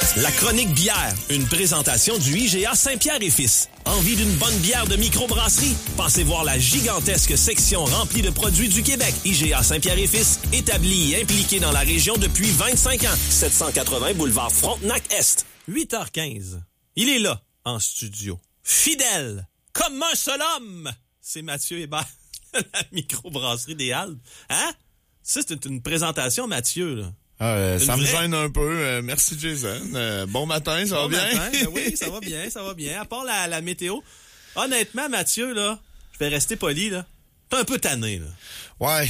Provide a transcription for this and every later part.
La chronique bière, une présentation du IGA Saint-Pierre et Fils. Envie d'une bonne bière de microbrasserie? Passez voir la gigantesque section remplie de produits du Québec. IGA Saint-Pierre et Fils, établi et impliqué dans la région depuis 25 ans. 780 boulevard Frontenac-Est. 8h15. Il est là, en studio. Fidèle, comme un seul homme. C'est Mathieu Hébert, la microbrasserie des Halles. Hein? Ça, c'est une présentation, Mathieu, là. Ça me gêne un peu. Merci, Jason. Bon matin, ça va bien? Ben oui, ça va bien. À part la météo. Honnêtement, Mathieu, là, je vais rester poli, là. T'es un peu tanné, là. Ouais,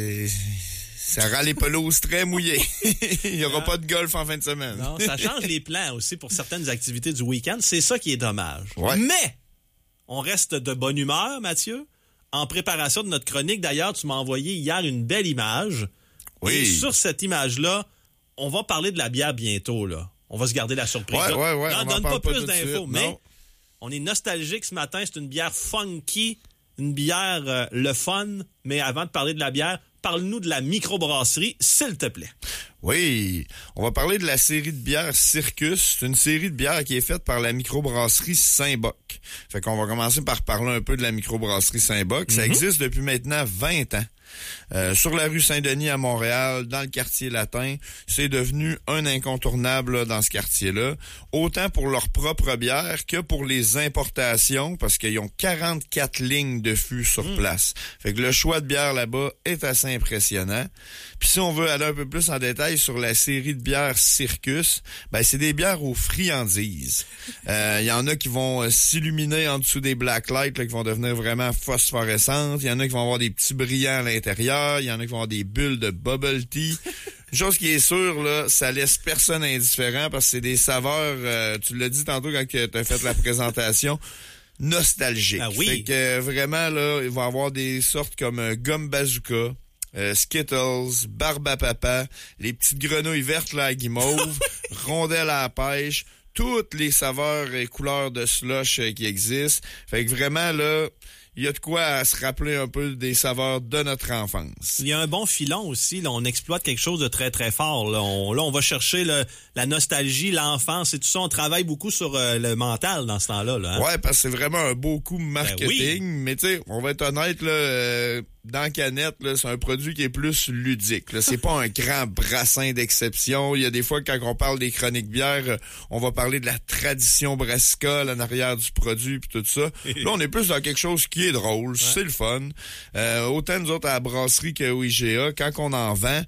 ça rend les pelouses très mouillées. Il n'y aura pas de golf en fin de semaine. Non, ça change les plans aussi pour certaines activités du week-end. C'est ça qui est dommage. Ouais. Mais, on reste de bonne humeur, Mathieu. En préparation de notre chronique, d'ailleurs, tu m'as envoyé hier une belle image. Oui. Et sur cette image-là, on va parler de la bière bientôt, là. On va se garder la surprise. Ouais. Non, On donne parle pas plus tout de d'infos, suite, mais non. on est nostalgique ce matin. C'est une bière funky, une bière le fun. Mais avant de parler de la bière, parle-nous de la microbrasserie, s'il te plaît. Oui, on va parler de la série de bières Circus. C'est une série de bières qui est faite par la microbrasserie Saint-Boc. Fait qu'on va commencer par parler un peu de la microbrasserie Saint-Boc. Ça existe depuis maintenant 20 ans. Sur la rue Saint-Denis à Montréal, dans le quartier latin, c'est devenu un incontournable là, dans ce quartier-là, autant pour leur propre bière que pour les importations, parce qu'ils ont 44 lignes de fûts sur place. Fait que le choix de bière là-bas est assez impressionnant. Puis si on veut aller un peu plus en détail sur la série de bières Circus, ben c'est des bières aux friandises. Il y en a qui vont s'illuminer en dessous des blacklights, là, qui vont devenir vraiment phosphorescentes. Il y en a qui vont avoir des petits brillants à l'intérieur. Il y en a qui vont avoir des bulles de bubble tea. Une chose qui est sûre, là, ça laisse personne indifférent parce que c'est des saveurs, tu l'as dit tantôt quand tu as fait la présentation, nostalgiques. Ah oui. Fait que vraiment, là, il va y avoir des sortes comme Gomme Bazooka, Skittles, Barbe à papa, les petites grenouilles vertes là, à guimauve, rondelles à la pêche, toutes les saveurs et couleurs de slush qui existent. Fait que vraiment, là, il y a de quoi à se rappeler un peu des saveurs de notre enfance. Il y a un bon filon aussi. Là, on exploite quelque chose de très, très fort. Là, on va chercher la nostalgie, l'enfance et tout ça. On travaille beaucoup sur le mental dans ce temps-là. Là, hein? Ouais, parce que c'est vraiment un beau coup marketing. Oui. Mais tu sais, on va être honnête, là, dans Canette, là, c'est un produit qui est plus ludique. Là. C'est pas un grand brassin d'exception. Il y a des fois, quand on parle des chroniques bières, on va parler de la tradition brassicole en arrière du produit puis tout ça. Là, on est plus dans quelque chose qui est drôle, c'est le fun. Autant nous autres à la brasserie qu'au IGA, quand on en vend,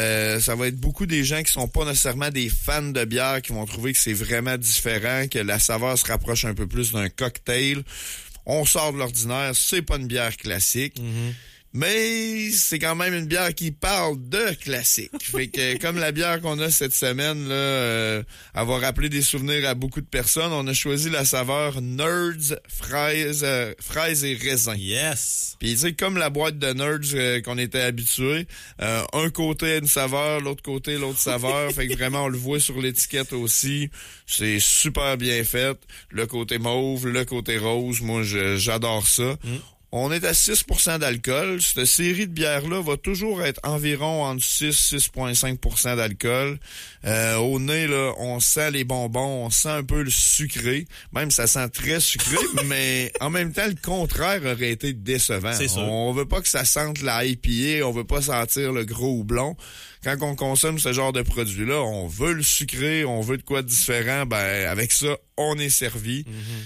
ça va être beaucoup des gens qui sont pas nécessairement des fans de bière qui vont trouver que c'est vraiment différent, que la saveur se rapproche un peu plus d'un cocktail. On sort de l'ordinaire, c'est pas une bière classique. Mais c'est quand même une bière qui parle de classique. Fait que comme la bière qu'on a cette semaine, là, elle va rappeler des souvenirs à beaucoup de personnes. On a choisi la saveur Nerds, fraises et raisin. Yes! Puis tu sais, comme la boîte de Nerds qu'on était habitué, un côté une saveur, l'autre côté l'autre saveur. Fait que vraiment, on le voit sur l'étiquette aussi. C'est super bien fait. Le côté mauve, le côté rose, moi j'adore ça. On est à 6% d'alcool. Cette série de bières-là va toujours être environ entre 6,5% d'alcool. Au nez, là, on sent les bonbons, on sent un peu le sucré. Même, ça sent très sucré, mais en même temps, le contraire aurait été décevant. C'est sûr. On veut pas que ça sente la IPA, on veut pas sentir le gros houblon. Quand on consomme ce genre de produit-là, on veut le sucré, on veut de quoi de différent. Ben, avec ça, on est servi.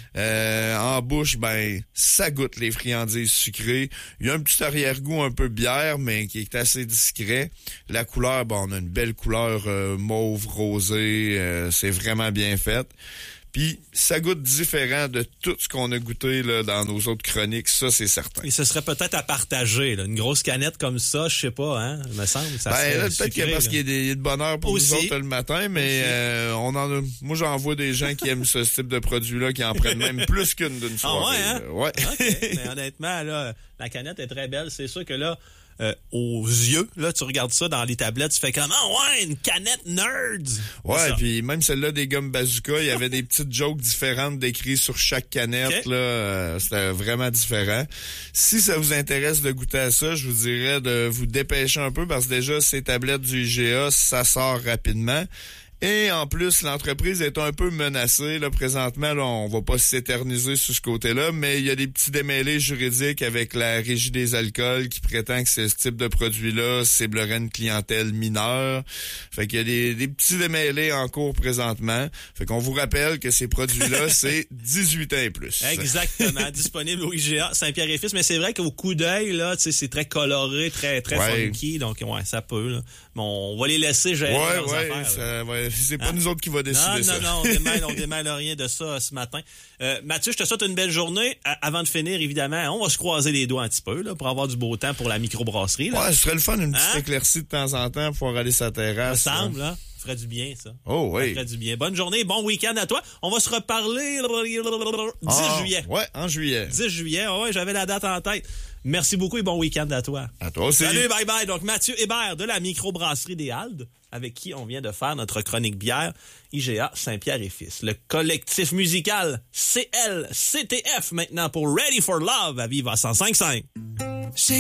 En bouche, ben, ça goûte les friandises sucrées. Il y a un petit arrière-goût un peu bière, mais qui est assez discret. La couleur, ben, on a une belle couleur mauve, rosée. C'est vraiment bien fait. Puis, ça goûte différent de tout ce qu'on a goûté là, dans nos autres chroniques, ça, c'est certain. Et ce serait peut-être à partager, là. Une grosse canette comme ça, je sais pas, hein, il me semble. Ça Ben, là, sucré, peut-être que parce qu'il y a des de bonheur pour aussi. nous autres le matin, mais moi, j'en vois des gens qui aiment ce type de produit-là, qui en prennent même plus qu'une d'une soirée. Ah ouais, hein? Ouais. OK. Mais honnêtement, là, la canette est très belle. C'est sûr que là, aux yeux, là, tu regardes ça dans les tablettes, tu fais comment? Ouais, une canette Nerds! Ouais, puis même celle-là des gommes bazooka, il y avait des petites jokes différentes décrites sur chaque canette. Okay. Là, c'était vraiment différent. Si ça vous intéresse de goûter à ça, je vous dirais de vous dépêcher un peu parce que déjà, ces tablettes du IGA, ça sort rapidement. Et en plus, l'entreprise est un peu menacée. Là, présentement, là, on va pas s'éterniser sur ce côté-là, mais il y a des petits démêlés juridiques avec la Régie des alcools qui prétend que ce type de produit-là ciblerait une clientèle mineure. Fait qu'il y a des petits démêlés en cours présentement. Fait qu'on vous rappelle que ces produits-là, c'est 18 ans et plus. Exactement. Disponible au IGA Saint-Pierre-et-Fils. Mais c'est vrai qu'au coup d'œil, là, tu sais, c'est très coloré, très funky. Donc, ouais, ça peut, là. Bon, on va les laisser gérer leurs affaires. C'est pas nous autres qui va décider ça. Non, on démêle rien de ça ce matin. Mathieu, je te souhaite une belle journée. Avant de finir, évidemment, on va se croiser les doigts un petit peu, là, pour avoir du beau temps pour la microbrasserie, là. Ouais, ce serait le fun, une petite éclaircie de temps en temps pour aller sur la terrasse. Ça semble, là. Ça ferait du bien, ça. Oh oui. Ça ferait du bien. Bonne journée, bon week-end à toi. On va se reparler 10 juillet. Ouais, en juillet. 10 juillet, ouais, j'avais la date en tête. Merci beaucoup et bon week-end à toi. À toi aussi. Salut, bye bye. Donc, Mathieu Hébert de la microbrasserie des Haldes, avec qui on vient de faire notre chronique bière, IGA Saint-Pierre-et-Fils. Le collectif musical CLCTF maintenant pour Ready for Love à Viva 105.5.